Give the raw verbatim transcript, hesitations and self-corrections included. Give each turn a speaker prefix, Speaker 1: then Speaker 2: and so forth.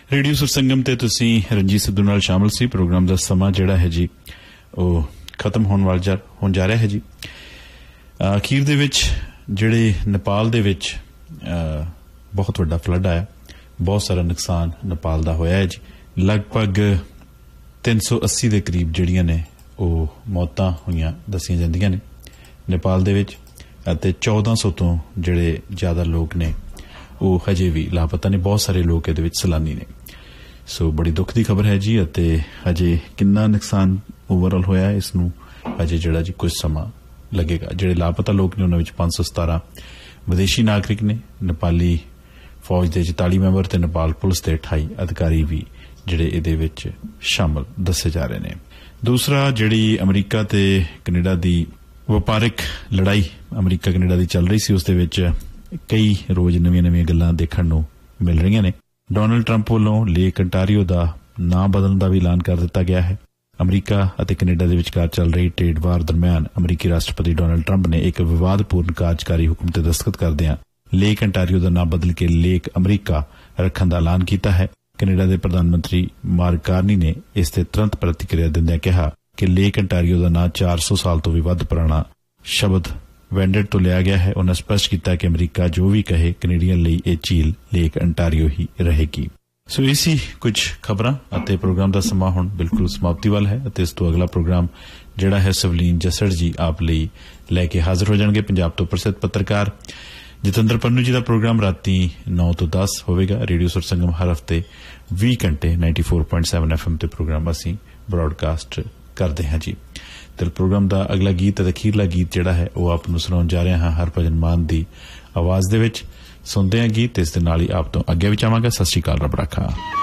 Speaker 1: Radio Sursangam ते तुसीं रंजीत सिद्धू नाल शामिल सी। प्रोग्राम दा समा जिहड़ा है जी ਉਹ खत्म होने वाल जा होण जा ਰਿਹਾ है जी। अखीर दे विच जिहड़े नेपाल दे विच बहुत वड्डा फ्लड आया, बहुत सारा नुकसान नेपाल दा होया है जी। लगभग तीन सौ अस्सी दे करीब जिहड़ियां ने ਉਹ मौतां होईयां दसियां जांदियां ने नेपाल दे विच, अते चौदह सौ तो जिहड़े ज़्यादा लोग ने ਉਹ हजे भी लापता ने। बहुत सारे लोग ਇਹਦੇ ਵਿੱਚ सैलानी ने। सो बड़ी दुख की खबर है जी। ਅਤੇ हजे किन्ना नुकसान ओवरऑल होया इस नूं हजे जिहड़ा जी कुछ समा लगेगा। ਜਿਹੜੇ लापता लोग ने उन्हां विच पांच सौ सतारह विदेशी नागरिक ने, नेपाली फौज ਦੇ चौताली मैंबर ਤੇ नेपाल पुलिस ਦੇ अठाई अधिकारी भी ਜਿਹੜੇ ਇਹਦੇ ਵਿੱਚ शामिल दसे जा रहे हैं। दूसरा ਜਿਹੜੀ अमरीका ਤੇ कनेडा ਦੀ ਵਪਾਰਿਕ ਲੜਾਈ अमरीका कनेडा ਦੀ ਚੱਲ ਰਹੀ ਸੀ, ਉਸ ਦੇ ਵਿੱਚ ਕਈ ਰੋਜ਼ ਨਵੀਆਂ ਨਵੀਆਂ ਗੱਲਾਂ ਦੇਖਣ ਨੂੰ ਮਿਲ ਰਹੀਆਂ ਨੇ। ਡੋਨਲਡ ਟਰੰਪ ਵੱਲੋਂ ਲੇਕ ਅੰਟਾਰੀਓ ਦਾ ਨਾਂ ਬਦਲਣ ਦਾ ਵੀ ਐਲਾਨ ਕਰ ਦਿੱਤਾ ਗਿਆ ਹੈ। ਅਮਰੀਕਾ ਅਤੇ ਕੈਨੇਡਾ ਦੇ ਵਿਚਕਾਰ ਚੱਲ ਰਹੀ ਟ੍ਰੇਡ ਵਾਰ ਦਰਮਿਆਨ ਅਮਰੀਕੀ ਰਾਸ਼ਟਰਪਤੀ ਡੋਨਲਡ ਟਰੰਪ ਨੇ ਇੱਕ ਵਿਵਾਦਪੂਰਨ ਕਾਰਜਕਾਰੀ ਹੁਕਮ ਤੇ ਦਸਤਖਤ ਕਰਦਿਆਂ ਲੇਕ ਅੰਟਾਰੀਓ ਦਾ ਨਾਂ ਬਦਲ ਕੇ ਲੇਕ ਅਮਰੀਕਾ ਰੱਖਣ ਦਾ ਐਲਾਨ ਕੀਤਾ ਹੈ। ਕੈਨੇਡਾ ਦੇ ਪ੍ਰਧਾਨ ਮੰਤਰੀ ਮਾਰਕ ਕਾਰਨੀ ਨੇ ਇਸ ਤੇ ਤੁਰੰਤ ਪ੍ਰਤੀਕਿਰਿਆ ਦਿੰਦਿਆਂ ਕਿਹਾ ਕਿ ਲੇਕ ਅੰਟਾਰੀਓ ਦਾ ਨਾਂ ਚਾਰ ਸੌ ਸਾਲ ਤੋਂ ਵੀ ਵੱਧ ਪੁਰਾਣਾ ਸ਼ਬਦ ਵੈਂਡਰ ਤੋਂ ਲਿਆ ਗਿਆ ਹੈ। ਉਹਨਾਂ ਸਪਸ਼ਟ ਕੀਤਾ ਕਿ ਅਮਰੀਕਾ ਜੋ ਵੀ ਕਹੇ ਕੈਨੇਡੀਅਨ ਲਈ ਇਹ ਝੀਲ ਲੇਕ ਅੰਟਾਰੀਓ ਹੀ ਰਹੇਗੀ। ਸੋ ਇਹ ਸੀ ਕੁਝ ਖਬਰਾਂ ਅਤੇ ਪ੍ਰੋਗਰਾਮ ਦਾ ਸਮਾਂ ਹੁਣ ਬਿਲਕੁਲ ਸਮਾਪਤੀ ਵੱਲ ਹੈ ਅਤੇ ਇਸ ਤੋਂ ਅਗਲਾ ਪ੍ਰੋਗਰਾਮ ਜਿਹੜਾ ਹੈ ਸਵਲੀਨ ਜਸੜ ਜੀ ਆਪ ਲਈ ਲੈ ਕੇ ਹਾਜ਼ਰ ਹੋ ਜਾਣਗੇ। ਪੰਜਾਬ ਤੋਂ ਪ੍ਰਸਿੱਧ ਪੱਤਰਕਾਰ ਜਤਿੰਦਰ ਪੰਨੂ ਜੀ ਦਾ ਪ੍ਰੋਗਰਾਮ ਰਾਤੀ ਨੌ ਤੋਂ ਦਸ ਹੋਵੇਗਾ। ਰੇਡੀਓ ਸੁਰਸੰਗਮ ਹਰ ਹਫ਼ਤੇ ਵੀਹ ਘੰਟੇ ninety four point seven F M ਤੇ ਪ੍ਰੋਗਰਾਮ ਅਸੀਂ ਬ੍ਰੌਡਕਾਸਟ ਕਰਦੇ ਹਾਂ ਜੀ। ਤੇ ਪ੍ਰੋਗਰਾਮ ਦਾ ਅਗਲਾ ਗੀਤ ਅਤੇ ਅਖੀਰਲਾ ਗੀਤ ਜਿਹੜਾ ਹੈ ਉਹ ਆਪ ਨੂੰ ਸੁਣਾਉਣ ਜਾ ਰਿਹਾ ਹਾਂ ਹਰਭਜਨ ਮਾਨ ਦੀ ਆਵਾਜ਼ ਦੇ ਵਿੱਚ। ਸੁਣਦੇ ਹਾਂ ਗੀਤ, ਇਸ ਦੇ ਨਾਲ ਹੀ ਆਪ ਤੋਂ ਅੱਗੇ ਵੀ ਚਾਹਾਂਗਾ। ਸਤਿ ਸ਼੍ਰੀ ਅਕਾਲ, ਰੱਬ ਰਾਖਾ।